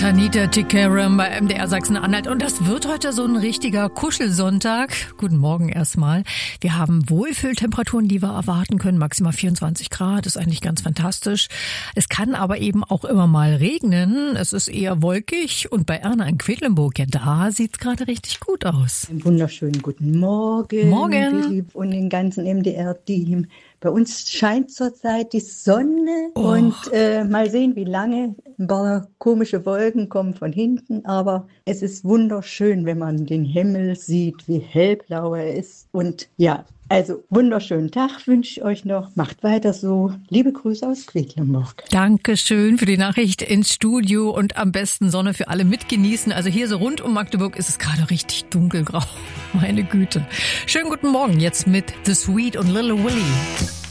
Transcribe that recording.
Tanita Tikaram bei MDR Sachsen-Anhalt. Und das wird heute so ein richtiger Kuschelsonntag. Guten Morgen erstmal. Wir haben Wohlfühltemperaturen, die wir erwarten können. Maximal 24 Grad, ist eigentlich ganz fantastisch. Es kann aber eben auch immer mal regnen. Es ist eher wolkig. Und bei Erna in Quedlinburg, ja, da sieht's gerade richtig gut aus. Einen wunderschönen guten Morgen. Morgen. Und den ganzen MDR-Team. Bei uns scheint zurzeit die Sonne und mal sehen, wie lange. Ein paar komische Wolken kommen von hinten, aber es ist wunderschön, wenn man den Himmel sieht, wie hellblau er ist. Und ja, also wunderschönen Tag wünsche ich euch noch. Macht weiter so. Liebe Grüße aus Quedlinburg. Dankeschön für die Nachricht ins Studio und am besten Sonne für alle mitgenießen. Also hier so rund um Magdeburg ist es gerade richtig dunkelgrau. Meine Güte. Schönen guten Morgen jetzt mit The Sweet und Little Willie.